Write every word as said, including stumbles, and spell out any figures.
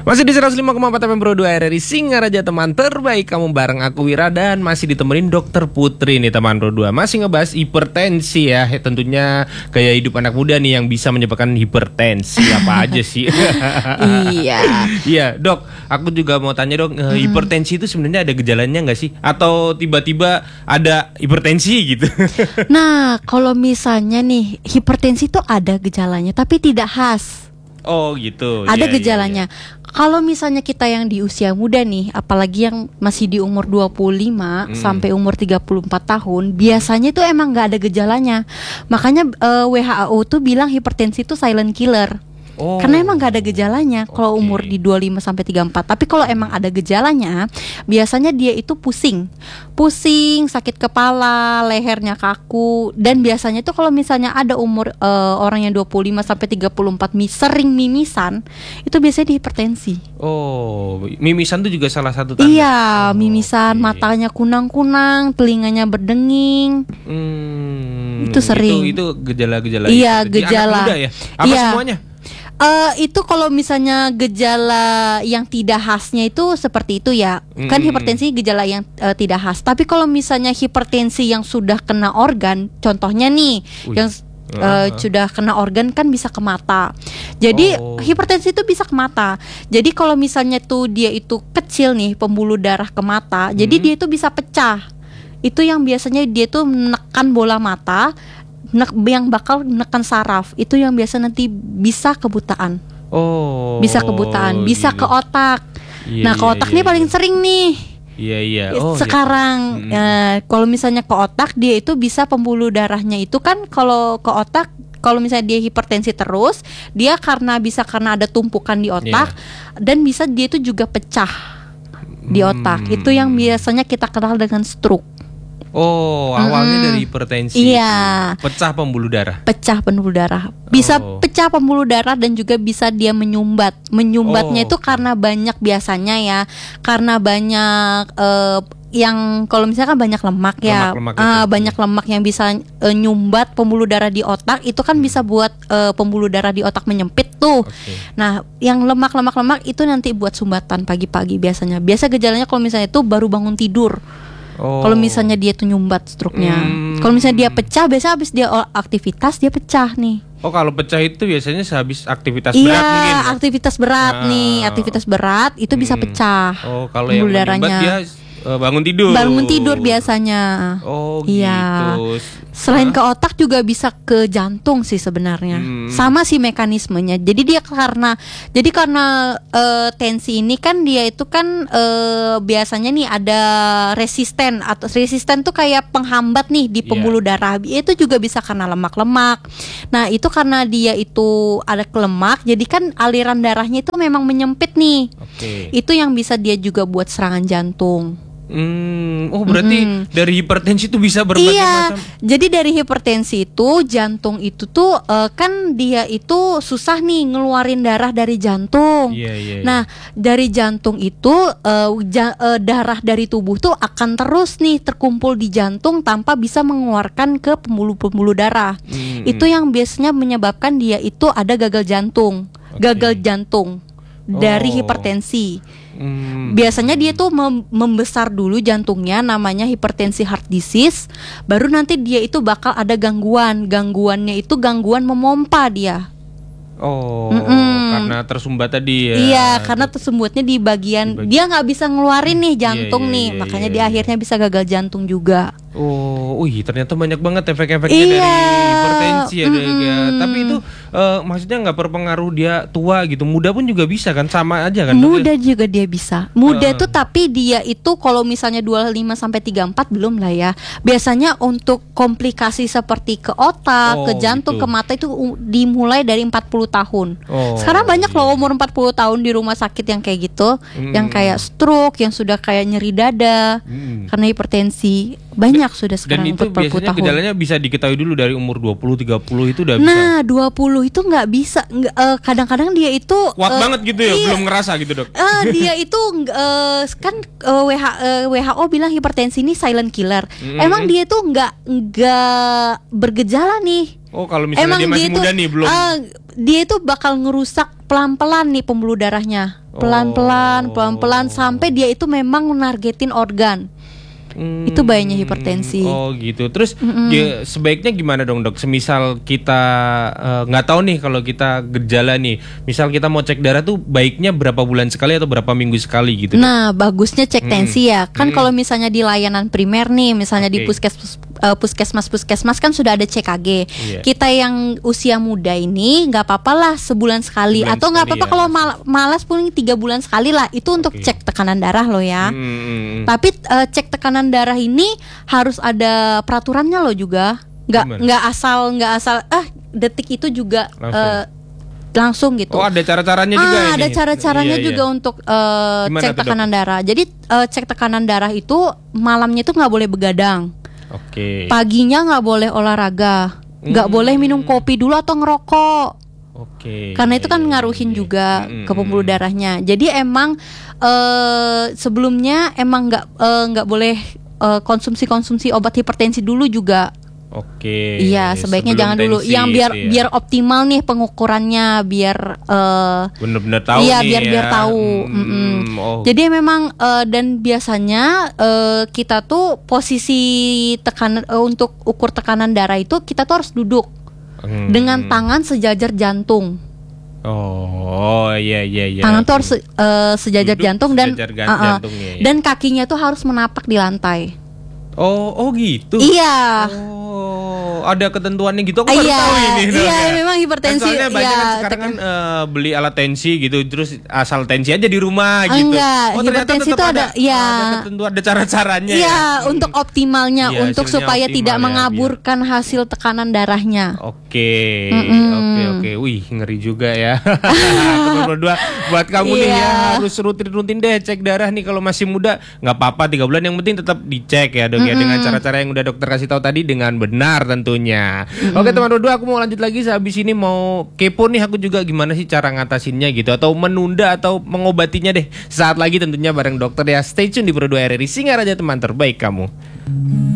Masih di seratus lima koma empat F M Pro dua R R I Singaraja, teman terbaik kamu, bareng aku Wira dan masih ditemenin Dokter Putri nih teman Pro dua. Masih ngebahas hipertensi ya, tentunya gaya hidup anak muda nih yang bisa menyebabkan hipertensi. Apa aja sih? Iya. Iya dok, aku juga mau tanya dok, hmm. hipertensi itu sebenarnya ada gejalanya nggak sih? Atau tiba-tiba ada hipertensi gitu? Nah, kalau misalnya nih hipertensi itu ada gejalanya tapi tidak khas. Oh gitu. Ada ya, gejalanya. Ya, ya. Kalau misalnya kita yang di usia muda nih, apalagi yang masih di umur dua puluh lima hmm. sampai umur tiga puluh empat tahun, biasanya itu emang nggak ada gejalanya. Makanya uh, W H O tuh bilang hipertensi itu silent killer. Oh. Karena emang gak ada gejalanya kalau okay. umur di dua puluh lima sampai tiga puluh empat. Tapi kalau emang ada gejalanya, biasanya dia itu pusing. Pusing, sakit kepala, lehernya kaku. Dan biasanya itu kalau misalnya ada umur uh, orang yang dua puluh lima sampai tiga puluh empat mi, sering mimisan, itu biasanya di hipertensi. Oh, mimisan itu juga salah satu tanda. Iya, oh, mimisan, okay. matanya kunang-kunang, telinganya berdenging. Hmm, itu sering. Itu, itu gejala-gejala. Iya, gejala. Anak muda ya? Apa iya. semuanya? Uh, itu kalau misalnya gejala yang tidak khasnya itu seperti itu ya, mm-hmm. kan hipertensi gejala yang uh, tidak khas. Tapi kalau misalnya hipertensi yang sudah kena organ, contohnya nih, Uy. yang uh, uh. sudah kena organ kan bisa ke mata. Jadi oh. hipertensi itu bisa ke mata. Jadi kalau misalnya tuh dia itu kecil nih, pembuluh darah ke mata, mm-hmm. jadi dia itu bisa pecah. Itu yang biasanya dia tuh menekan bola mata. Yang bakal menekan saraf, itu yang biasa nanti bisa kebutaan. Oh. Bisa kebutaan, bisa gitu. Ke otak. Iya, nah, ke otak iya, nih iya. paling sering nih. Iya iya. Oh, sekarang iya. eh, kalau misalnya ke otak, dia itu bisa pembuluh darahnya itu kan kalau ke otak, kalau misalnya dia hipertensi terus, dia karena bisa karena ada tumpukan di otak yeah. dan bisa dia itu juga pecah di otak. Hmm. Itu yang biasanya kita kenal dengan stroke. Oh, awalnya hmm. dari hipertensi. Iya. Pecah pembuluh darah. Pecah pembuluh darah. Bisa oh. pecah pembuluh darah dan juga bisa dia menyumbat. Menyumbatnya oh. itu karena banyak biasanya ya. Karena banyak uh, yang kalau misalkan banyak lemak ya. Lemak, lemak uh, banyak lemak yang bisa uh, nyumbat pembuluh darah di otak, itu kan hmm. bisa buat uh, pembuluh darah di otak menyempit tuh. Okay. Nah, yang lemak-lemak-lemak itu nanti buat sumbatan pagi-pagi biasanya. Biasa gejalanya kalau misalnya itu baru bangun tidur. Oh. Kalau misalnya dia tuh nyumbat struknya, hmm. kalau misalnya dia pecah, biasa habis dia aktivitas dia pecah nih. Oh, kalau pecah itu biasanya sehabis aktivitas iya, berat mungkin. Iya, aktivitas berat nah. nih, aktivitas berat itu hmm. bisa pecah. Oh, kalau yang menyumbat dia uh, bangun tidur. Bangun tidur biasanya. Oh, iya. gitu. Selain ke otak juga bisa ke jantung sih sebenarnya. Hmm. Sama sih mekanismenya. Jadi dia karena jadi karena uh, tensi ini kan dia itu kan uh, biasanya nih ada resisten atau resisten tuh kayak penghambat nih di pembuluh yeah. darah. Itu juga bisa karena lemak-lemak. Nah, itu karena dia itu ada lemak, jadi kan aliran darahnya itu memang menyempit nih. Okay. Itu yang bisa dia juga buat serangan jantung. Hmm, oh berarti mm-hmm. dari hipertensi itu bisa berbagai iya, macam. Jadi dari hipertensi itu jantung itu tuh uh, kan dia itu susah nih ngeluarin darah dari jantung. Iya, iya, iya. Nah, dari jantung itu uh, ja, uh, darah dari tubuh tuh akan terus nih terkumpul di jantung tanpa bisa mengeluarkan ke pembuluh-pembuluh darah. Mm-hmm. Itu yang biasanya menyebabkan dia itu ada gagal jantung, okay. gagal jantung dari oh. hipertensi. Hmm. Biasanya dia tuh mem- membesar dulu jantungnya, namanya hipertensi heart disease. Baru nanti dia itu bakal ada gangguan. Gangguannya itu gangguan memompa dia. Oh, Mm-mm. karena tersumbat tadi ya. Iya, karena tersumbatnya di bagian, di bagi... dia nggak bisa ngeluarin nih jantung iya, iya, nih, iya, makanya iya, dia iya. akhirnya bisa gagal jantung juga. Oh, wih ternyata banyak banget efek-efeknya iya. dari hipertensi ya, Mm-mm. ya. Tapi itu uh, maksudnya nggak berpengaruh dia tua gitu, muda pun juga bisa kan, sama aja kan? Muda juga dia bisa. Muda uh. tuh tapi dia itu kalau misalnya dua puluh lima sampai tiga puluh empat belum lah ya. Biasanya untuk komplikasi seperti ke otak, oh, ke jantung, gitu. ke mata itu dimulai dari empat puluh tahun. Oh, sekarang banyak iya. loh umur empat puluh tahun di rumah sakit yang kayak gitu, mm. yang kayak stroke, yang sudah kayak nyeri dada mm. karena hipertensi. Banyak sudah sekarang. Dan itu biasanya gejalanya bisa diketahui dulu dari umur dua puluh tiga puluh itu udah bisa. Nah, dua puluh itu nggak bisa. Nggak, uh, kadang-kadang dia itu kuat uh, banget gitu ya, iya, belum ngerasa gitu, Dok. Uh, dia itu uh, kan uh, W H, uh, W H O bilang hipertensi ini silent killer. Mm-hmm. Emang dia itu nggak nggak bergejala nih. Oh, kalau misalnya Emang dia masih dia itu, muda nih belum. uh, dia itu bakal ngerusak pelan-pelan nih pembuluh darahnya. Pelan-pelan, Oh. pelan-pelan sampai dia itu memang menargetin organ. Hmm, Itu bahayanya hipertensi. Oh gitu. Terus Mm-mm. ya, sebaiknya gimana dong dok? Semisal kita eh, nggak tahu nih kalau kita gejala nih. Misal kita mau cek darah tuh baiknya berapa bulan sekali atau berapa minggu sekali gitu? Dok? Nah, bagusnya cek tensi ya. Kan Mm. kalau misalnya di layanan primer nih, misalnya di Oke. puskes uh, puskesmas puskesmas kan sudah ada C K G. Iya. Kita yang usia muda ini nggak apa-apa lah sebulan sekali, Sebulan atau nggak sekali apa-apa ya, kalau masih. mal- malas pun tiga bulan sekali lah. Itu untuk Oke. cek tekanan darah loh ya. Hmm, hmm, hmm. Tapi uh, cek tekanan darah ini harus ada peraturannya loh juga. Nggak Gimana? nggak asal nggak asal ah detik itu juga Langsung. uh, langsung gitu. Oh ada cara-caranya juga Ah, ini. ada cara-caranya Iya, iya. juga untuk uh, Gimana cek tuh, Dok? tekanan darah. Jadi uh, cek tekanan darah itu malamnya itu nggak boleh begadang, Oke. paginya nggak boleh olahraga, nggak Hmm. boleh minum kopi dulu atau ngerokok, Oke. karena itu kan ngaruhin juga Hmm, ke pembuluh darahnya. Jadi emang uh, sebelumnya emang nggak uh, nggak boleh uh, konsumsi-konsumsi obat hipertensi dulu juga. Oke. Iya, sebaiknya sebelum jangan dulu. tensi Yang biar itu ya. biar optimal nih pengukurannya, biar uh, bener-bener tahu iya, nih biar ya. biar tahu. Hmm, Mm-mm. oh. Jadi memang uh, dan biasanya uh, kita tuh posisi tekanan uh, untuk ukur tekanan darah itu kita tuh harus duduk Hmm. dengan tangan sejajar jantung. Oh iya iya iya. Tangan tuh harus uh, sejajar Duduk jantung dan sejajar gan- uh-uh. jantungnya, ya. dan kakinya tuh harus menapak di lantai. Oh oh gitu. Iya. Oh ada ketentuannya gitu. Aku baru Iya, tahu ini. Dok, iya, ya. memang hipertensi, Kan soalnya banyak iya, kan sekarang kan eh, beli alat tensi gitu, terus asal tensi aja di rumah gitu. Enggak, Oh ternyata hipertensi tetap itu ada, ada- iya. ada ketentuan, ada cara-caranya. Iya, ya. Hmm. untuk optimalnya, Iya, untuk hasilnya supaya optimal tidak ya, mengaburkan hasil tekanan darahnya. Oke, Mm-mm. oke, oke. Wih, ngeri juga ya. Nomor dua buat kamu nih Iya. ya, harus rutin-rutin deh cek darah nih kalau masih muda. Nggak apa-apa tiga bulan, yang penting tetap dicek ya dok ya, dengan cara-cara yang udah dokter kasih tahu tadi dengan benar tentunya. Oke teman dua, aku mau lanjut lagi. Sehabis ini mau kepo nih aku juga gimana sih cara ngatasinnya gitu, atau menunda atau mengobatinya deh. Saat lagi tentunya bareng dokter ya. Stay tune di Pro dua R R I Singa Raja, teman terbaik kamu.